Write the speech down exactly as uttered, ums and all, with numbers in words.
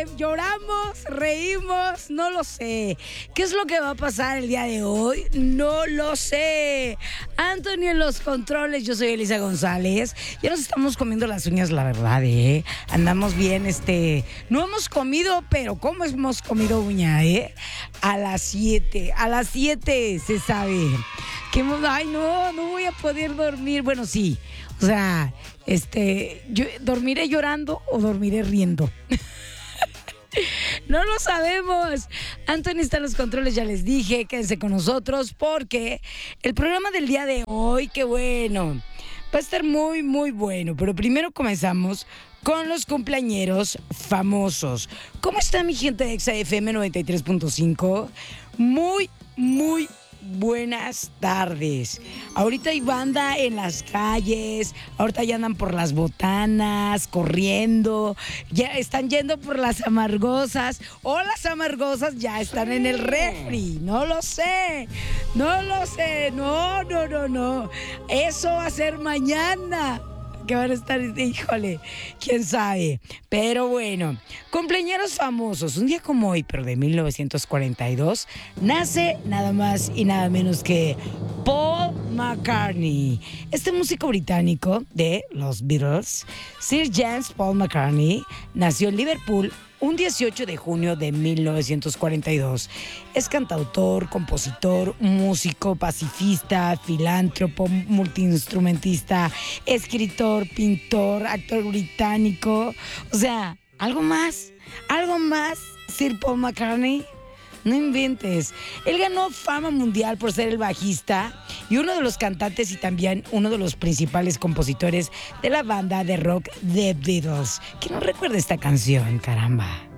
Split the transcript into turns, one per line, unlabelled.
sé, lloramos, reímos, no lo sé. ¿Qué es lo que va a pasar el día de hoy? No lo sé. Anthony en los controles, yo soy Elisa González. Ya nos estamos comiendo las uñas, la verdad, ¿eh? Andamos bien, este... No hemos comido, pero ¿cómo hemos comido uña, eh? A las siete, a las siete se sabe. Que, ay, no, no voy a poder dormir. Bueno, sí, o sea, este, yo, ¿dormiré llorando o dormiré riendo? No lo sabemos. Anthony está en los controles, ya les dije, quédense con nosotros porque el programa del día de hoy, qué bueno, va a estar muy, muy bueno. Pero primero comenzamos con los cumpleañeros famosos. ¿Cómo está mi gente de Exa F M noventa y tres punto cinco? Muy, muy buenas tardes. Ahorita hay banda en las calles, ahorita ya andan por las botanas, corriendo, ya están yendo por las amargosas, o las amargosas ya están en el refri, no lo sé, no lo sé, no, no, no, no, eso va a ser mañana. Que van a estar, híjole, quién sabe. Pero bueno, cumpleañeros famosos. Un día como hoy, pero de mil novecientos cuarenta y dos, nace nada más y nada menos que Paul McCartney. Este músico británico de los Beatles, Sir James Paul McCartney, nació en Liverpool un dieciocho de junio de mil novecientos cuarenta y dos. Es cantautor, compositor, músico, pacifista, filántropo, multiinstrumentista, escritor, pintor, actor británico. O sea, algo más, algo más, Sir Paul McCartney. No inventes. Él ganó fama mundial por ser el bajista y uno de los cantantes y también uno de los principales compositores de la banda de rock The Beatles. ¿Quién no recuerda esta canción, caramba?